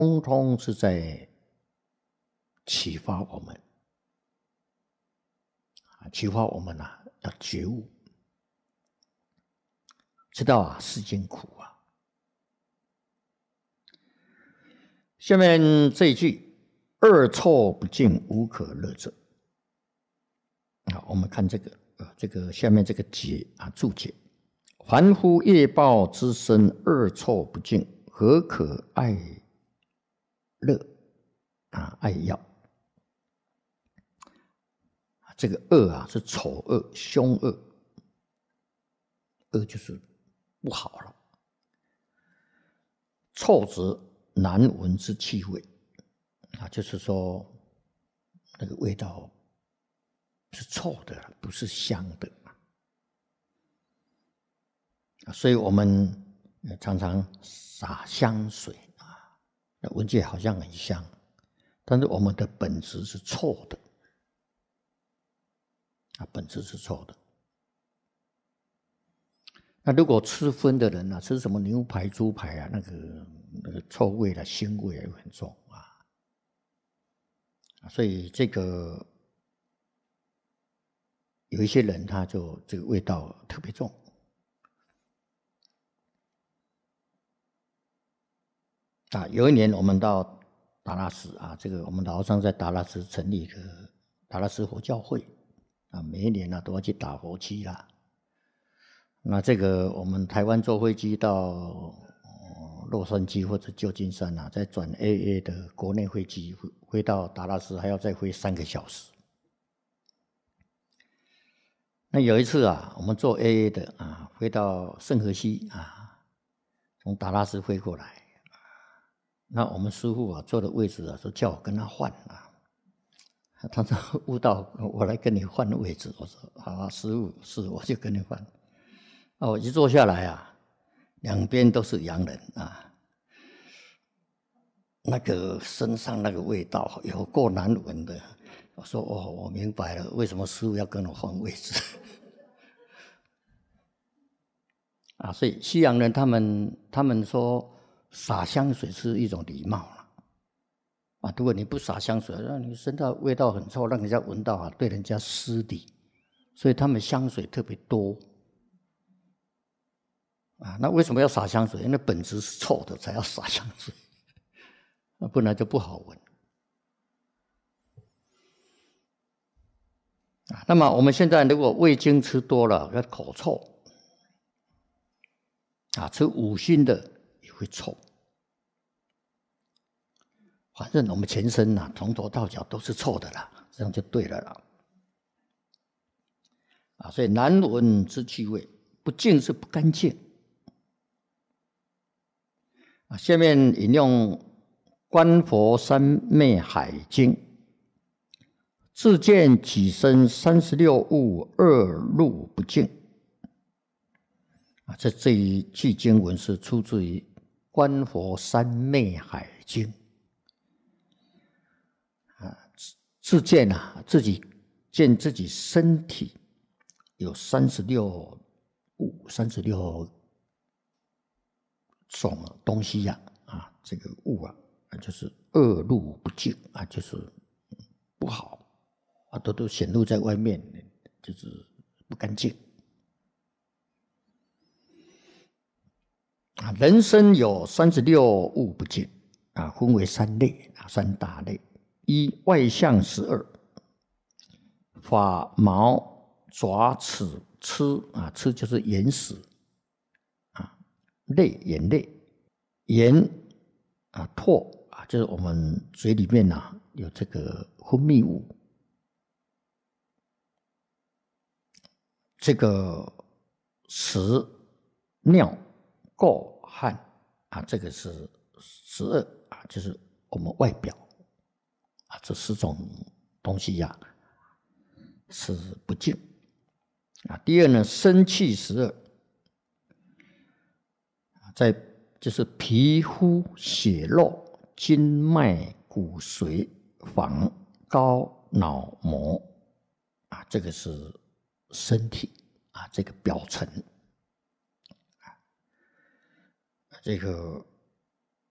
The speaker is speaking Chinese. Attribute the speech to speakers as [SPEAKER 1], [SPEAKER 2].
[SPEAKER 1] 通通是在启发我们，启发我们要觉悟，知道世间苦啊。下面这一句“恶臭不净，无可乐者”，我们看这个下面这个解注解：凡夫业报之身，恶臭不净，何可爱乐爱要？这个恶是丑恶、凶恶，恶就是不好了。臭则难闻之气味就是说那个味道是臭的，不是香的。所以我们常常洒香水闻起来好像很香，但是我们的本质是臭的本质是臭的。那如果吃荤的人吃什么牛排、猪排那个臭味腥味也很重所以这个有一些人他就这个味道特别重。有一年我们到达拉斯这个我们老和尚在达拉斯成立一个达拉斯佛教会每一年都要去打佛七啦。那这个我们台湾坐飞机到洛杉矶或者旧金山再转 AA 的国内飞机飞到达拉斯还要再飞3个小时。那有一次我们坐 AA 的飞到圣荷西从达拉斯飞过来。那我们师父坐的位置说叫我跟他换他说悟道我来跟你换位置。我说好师父是我就跟你换。我一坐下来两边都是洋人那个身上那个味道有够难闻的。我说我明白了，为什么师父要跟我换位置所以西洋人他们说洒香水是一种礼貌如果你不洒香水，让你身上味道很臭，让人家闻到对人家失礼，所以他们香水特别多那为什么要洒香水？因为本质是臭的才要洒香水不然就不好闻那么我们现在如果味精吃多了要口臭吃5辛的也会臭。反正我们全身从头到脚都是臭的啦，这样就对了啦所以难闻之气味，不净是不干净下面引用观佛三昧海经，自见己身36物恶入不净这一句经文是出自于观佛三昧海经自见自己见自己身体有36物，36种东西这个物就是恶入不净就是不好都显露在外面，就是不干净人生有36物不净分为3类3大类。一、外相12，发毛爪齿螭螭就是眼屎泪眼泪，盐唾就是我们嘴里面有这个分泌物，这个屎尿垢汗这个是12就是我们外表这4种东西是不净第二呢，生气12，在就是皮肤、血肉、筋脉、骨髓、房、膏、脑膜这个是身体这个表层这个